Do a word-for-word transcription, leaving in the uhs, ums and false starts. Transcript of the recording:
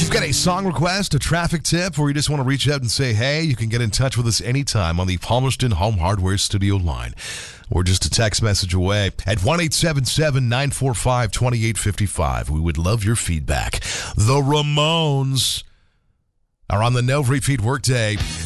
you've got a song request, a traffic tip, or you just want to reach out and say, hey, you can get in touch with us anytime on the Palmerston Home Hardware Studio line. Or just a text message away at one eight seven seven, nine four five, two eight five five. We would love your feedback. The Ramones are on the No Repeat Workday.